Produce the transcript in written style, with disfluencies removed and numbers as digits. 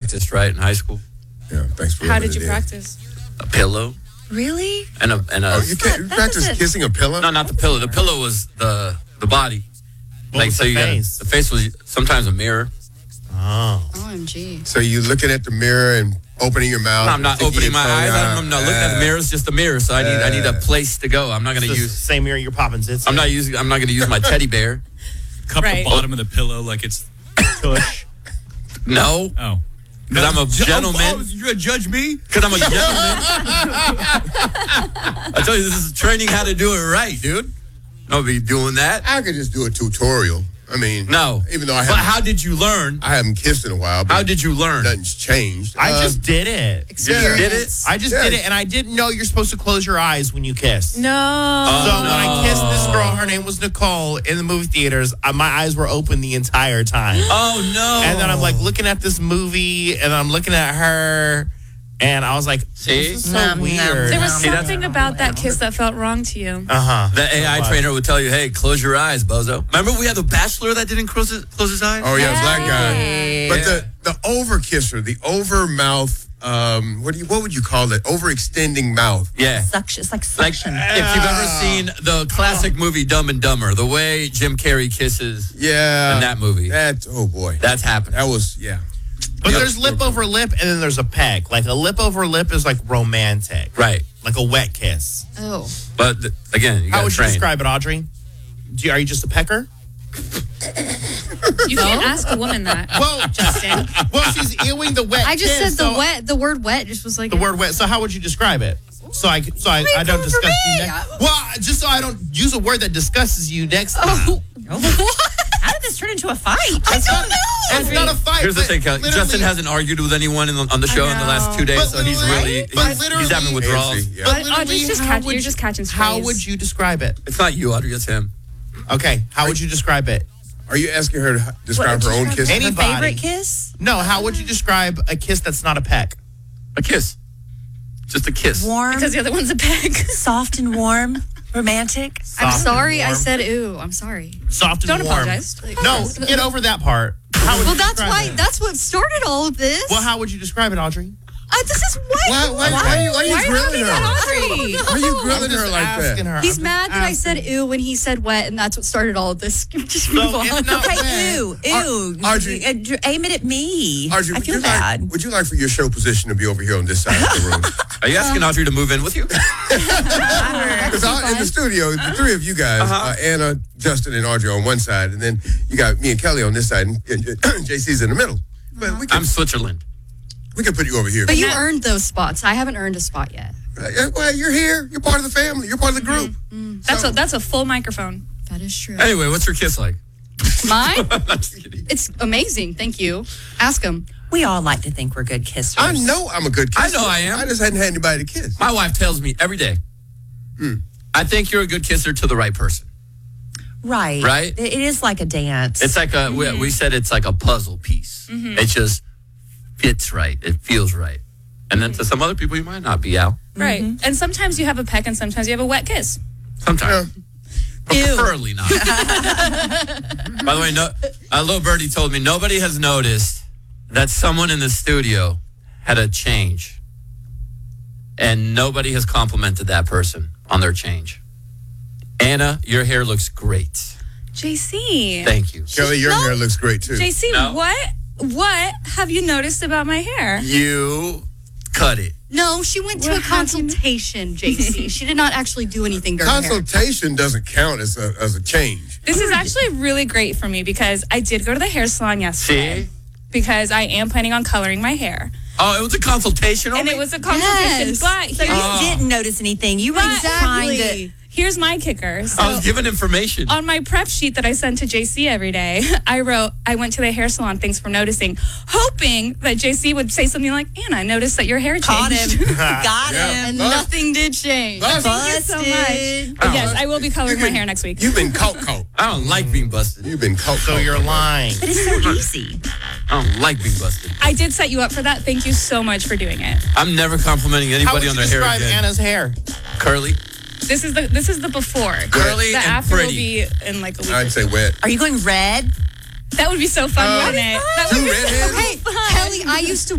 practiced, right, in high school. Yeah, thanks for How did you practice? A pillow. Really? And a Oh, you practice kissing a pillow? No, not the pillow. The pillow was the body. What was the face? The face was sometimes a mirror. Oh. OMG. So you looking at the mirror and opening your mouth? No, I'm not opening my eyes. I'm not looking at the mirror. It's just a mirror. So I need a place to go. I'm not going to use. Same mirror you're popping zits. I'm not going to use my teddy bear. Cup the bottom of the pillow like it's tush. No. Oh. Because I'm a gentleman. Oh, you're going to judge me? Because I'm a gentleman. I told you, this is training how to do it right, dude. Don't be doing that. I could just do a tutorial. I mean, no. Even though But how did you learn? I haven't kissed in a while. But how did you learn? Nothing's changed. I just did it. You did it? I just did it, and I didn't know you're supposed to close your eyes when you kiss. No. So when I kissed this girl, her name was Nicole, in the movie theaters, my eyes were open the entire time. Oh, no. And then I'm like looking at this movie, and I'm looking at her, and I was like, see? This is so weird. There was something about that kiss that felt wrong to you. Uh-huh. The AI trainer would tell you, hey, close your eyes, bozo. Remember we had the Bachelor that didn't close his eyes? Oh, yeah, black guy. But Yeah. the over kisser, the over mouth, what would you call it? Overextending mouth. Yeah. Suction. It's like suction. If you've ever seen the classic movie Dumb and Dumber, the way Jim Carrey kisses in that movie. Oh, boy. That's happened. That was, yeah. But there's lip over lip, and then there's a peck. Like a lip over lip is like romantic. Right. Like a wet kiss. Oh. But again, you How got would to train. you describe it, Audrey? Are you just a pecker? You can't ask a woman that. Well, Justin. Well, she's ewing the wet I just kiss, said so the word wet just was like the word wet. So how would you describe it? So I don't discuss you next. Well, just so I don't use a word that discusses you next time. How did this turn into a fight? I don't know. It's not a fight. Here's the thing, Kelly. Justin hasn't argued with anyone on the show in the last 2 days, But so he's having withdrawals. But Audrey's just you're just catching strays. How would you describe it? It's not you, Audrey. It's him. Okay. How would you describe it? Are you asking her to describe her own kiss? Her favorite kiss? No. How would you describe a kiss that's not a peck? A kiss. Just a kiss. Warm. Because the other one's a peg. Soft and warm. Romantic. I'm Soft sorry. and I warm. said ooh. I'm sorry. Soft and Don't warm. apologize. No, get over that part. How would Well, you that's describe why. it? That's what started all of this. Well, how would you describe it, Audrey? This is why Why are you grilling her? Audrey? Why are you grilling I'm just her like asking that? her. He's I'm mad just that I asking. said ooh when he said wet, and that's what started all of this. Just So move on. it's not Okay, wet. ew. Audrey. Aim it at me. Audrey, I feel bad. would you like for your show position to be over here on this side of the room? Are you asking Audrey to move in with you? Because in the studio, the three of you guys, Anna, Justin, and Audrey on one side, and then you got me and Kelly on this side, and JC's in the middle. But I'm Switzerland. we can put you over here. But you earned those spots. I haven't earned a spot yet. Well, you're here. You're part of the family. You're part of the group. That's a full microphone. That is true. Anyway, what's your kiss like? Mine? I'm just kidding. It's amazing. Thank you. Ask him. We all like to think we're good kissers. I know I'm a good kisser. I know I am. I just hadn't had anybody to kiss. My wife tells me every day, I think you're a good kisser to the right person. Right. Right? It is like a dance. It's like we said it's like a puzzle piece. It just fits right. It feels right. And then to some other people, you might not be out. Right. And sometimes you have a peck and sometimes you have a wet kiss. Sometimes. But preferably not. By the way, Lil Birdie told me nobody has noticed that someone in the studio had a change. And nobody has complimented that person on their change. Anna, your hair looks great. JC. Thank you. Kelly, your hair looks great too. JC, No. what have you noticed about my hair? You cut it. No, she went to a consultation, JC. She did not actually do anything to her hair. Consultation doesn't count as a change. This is actually really great for me because I did go to the hair salon yesterday. See? Because I am planning on coloring my hair. Oh, it was a consultation on And me? it was a consultation. Yes. But So you didn't notice anything. You were trying to... here's my kicker. So I was given information. on my prep sheet that I send to JC every day, I wrote, I went to the hair salon, thanks for noticing, hoping that JC would say something like, Anna, I noticed that your hair changed. Caught him. Got Yeah. him. And nothing did change. Thank you so much. But yes, I will be coloring my hair next week. You've been caught. I don't like being busted. You've been caught. So you're lying. But it's so easy. I don't like being busted. I did set you up for that. Thank you so much for doing it. I'm never complimenting How would anybody you on their hair describe again. Anna's hair? Curly, This is the before. curly, The and after will pretty. be in like a week. I'd say wet. Are you going red? That would be so fun, wouldn't it? That would Two be redheads? Hey, Kelly, I used to